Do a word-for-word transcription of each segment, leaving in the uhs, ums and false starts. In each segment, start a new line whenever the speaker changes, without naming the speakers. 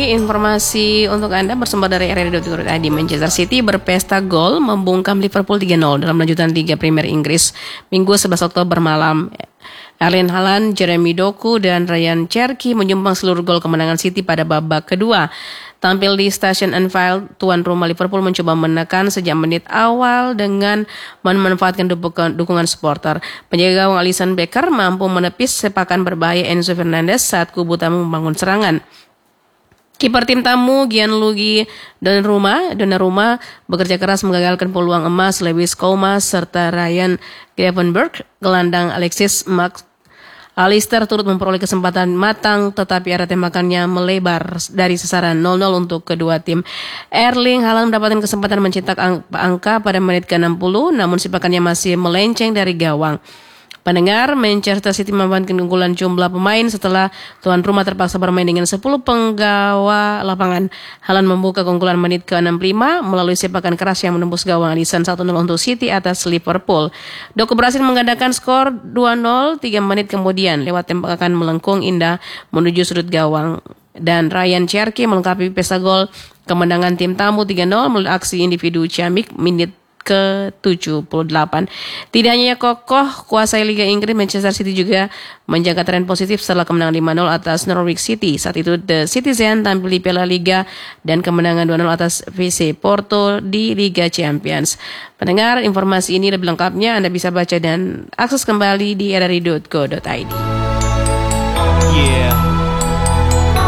Informasi untuk Anda bersumber dari R R I titik co titik I D. Manchester City berpesta gol membungkam Liverpool tiga nol dalam lanjutan Liga Premier Inggris Minggu sebelas Oktober malam. Erling Haaland, Jeremy Doku, dan Ryan Cherky menyumbang seluruh gol kemenangan City pada babak kedua. Tampil di stasiun Anfield, tuan rumah Liverpool mencoba menekan sejak menit awal dengan memanfaatkan dukungan, dukungan supporter. Penjaga gawang Alisson Becker mampu menepis sepakan berbahaya Enzo Fernandez saat kubu tamu membangun serangan. Kiper tim tamu Gianluigi Donnarumma, Donnarumma bekerja keras menggagalkan peluang emas Lewis Kouma serta Ryan Gravenberch. Gelandang Alexis Max Alistair turut memperoleh kesempatan matang, tetapi arah tembakannya melebar dari sasaran nol nol untuk kedua tim. Erling Haaland mendapatkan kesempatan mencetak angka pada menit ke enam puluh, namun sepakannya masih melenceng dari gawang. Pendengar, Manchester City memanfaatkan keunggulan jumlah pemain setelah tuan rumah terpaksa bermain dengan sepuluh penggawa lapangan. Haaland membuka keunggulan menit ke enam puluh lima melalui sepakan keras yang menembus gawang Alisson satu nol untuk City atas Liverpool. Doku berhasil menggandakan skor dua nol tiga menit kemudian lewat tembakan melengkung indah menuju sudut gawang. Dan Ryan Cherky melengkapi pesta gol kemenangan tim tamu tiga nol melalui aksi individu ciamik menit ke tujuh puluh delapan. Tidak hanya kokoh kuasai Liga Inggris, Manchester City juga menjaga tren positif setelah kemenangan lima nol atas Norwich City. Saat itu The Citizen tampil di Piala Liga dan kemenangan dua nol atas V C Porto di Liga Champions. Pendengar, informasi ini lebih lengkapnya Anda bisa baca dan akses kembali di r r i titik co titik i d.
Yeah.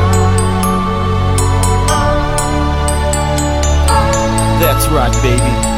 That's right, baby.